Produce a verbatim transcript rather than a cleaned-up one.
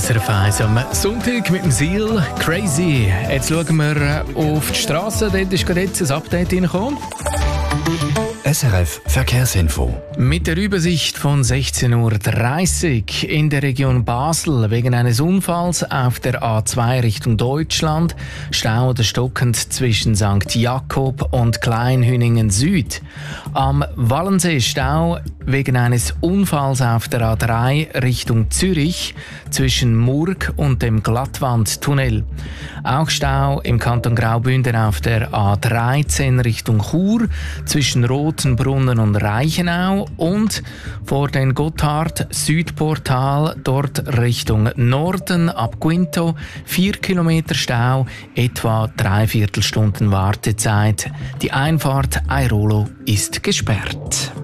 S R F eins am Sonntag mit dem Seal. Crazy. Jetzt schauen wir auf die Straße. Dort ist gerade jetzt ein Update reingekommen. S R F Verkehrsinfo. Mit der Übersicht von sechzehn Uhr dreißig in der Region Basel wegen eines Unfalls auf der A zwei Richtung Deutschland. Stau oder stockend zwischen Sankt Jakob und Kleinhüningen Süd. Am Wallensee Stau wegen eines Unfalls auf der A drei Richtung Zürich zwischen Murg und dem Glattwandtunnel. Auch Stau im Kanton Graubünden auf der A dreizehn Richtung Chur zwischen Rotenbrunnen und Reichenau und vor den Gotthard-Südportal dort Richtung Norden ab Quinto vier Kilometer Stau, etwa dreiviertel Stunden Wartezeit. Die Einfahrt Airolo ist gesperrt.